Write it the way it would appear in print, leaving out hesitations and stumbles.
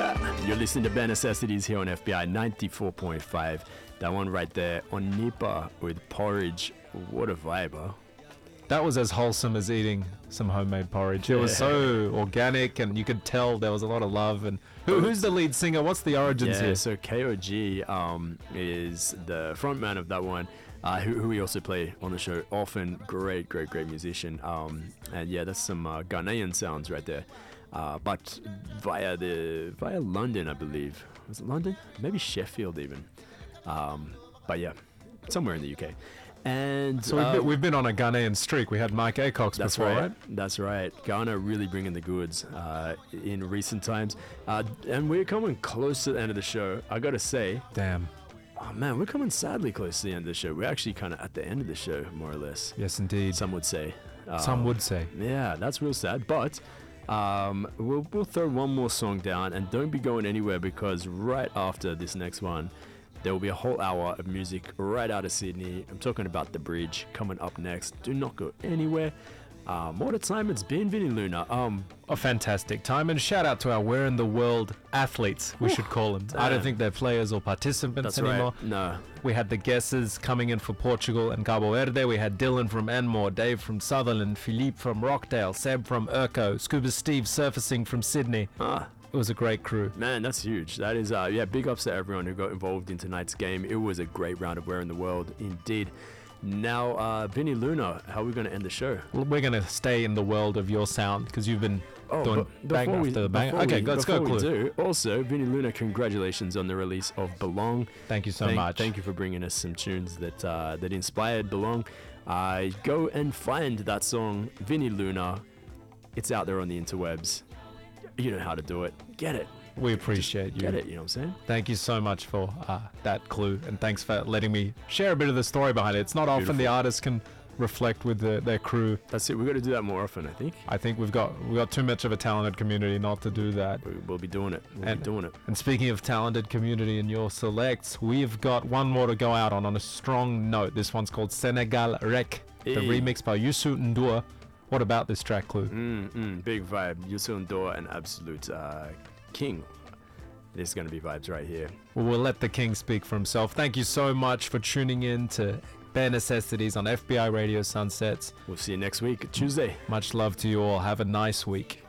You're listening to Bare Necessities here on FBI 94.5. That one right there on Nipa with Porridge. What a vibe, huh? That was as wholesome as eating some homemade porridge. It was so organic, and you could tell there was a lot of love. And who's the lead singer? What's the origins here? So KOG is the frontman of that one, who we also play on the show often. Great musician. And yeah, that's some Ghanaian sounds right there. But via London, I believe. Was it London? Maybe Sheffield even. But yeah, somewhere in the UK. And so we've been on a Ghanaian streak. We had Mike Acox before, right? That's right. Ghana really bringing the goods in recent times. And we're coming close to the end of the show. I got to say. Damn. Oh, man, we're coming sadly close to the end of the show. We're actually kind of at the end of the show, more or less. Yes, indeed. Some would say. Some would say. Yeah, that's real sad. But we'll throw one more song down. And don't be going anywhere, because right after this next one, there will be a whole hour of music right out of Sydney. I'm talking about The Bridge coming up next. Do not go anywhere. What a time it's been, Vinny Luna. A fantastic time, and shout out to our Where in the World athletes, we should call them. Damn. I don't think they're players or participants anymore. Right. No. We had the guesses coming in for Portugal and Cabo Verde. We had Dylan from Enmore, Dave from Sutherland, Philippe from Rockdale, Seb from Urco, Scuba Steve surfacing from Sydney. It was a great crew. Man, that's huge. That is, big ups to everyone who got involved in tonight's game. It was a great round of Where in the World, indeed. Now, Vinny Luna, how are we going to end the show? Well, we're going to stay in the world of your sound, because you've been doing bang after the bang. Okay, let's go, Clue. Also, Vinny Luna, congratulations on the release of Belong. Thank you so much. Thank you for bringing us some tunes that inspired Belong. Go and find that song, Vinny Luna. It's out there on the interwebs. You know how to do it. Get it. We appreciate you. Get it, you know what I'm saying? Thank you so much for that clue, and thanks for letting me share a bit of the story behind it. It's not often the artists can reflect with their crew. That's it. We've got to do that more often, I think. I think we've got too much of a talented community not to do that. We'll be doing it. We'll be doing it. And speaking of talented community and your selects, we've got one more to go out on a strong note. This one's called Senegal Rek, the remix by Youssou N'Dour. What about this track, Clue? Big vibe. Youssou N'Dour, an absolute king. There's going to be vibes right here. Well, we'll let the king speak for himself. Thank you so much for tuning in to Bare Necessities on FBI Radio Sunsets. We'll see you next week, Tuesday. Much love to you all. Have a nice week.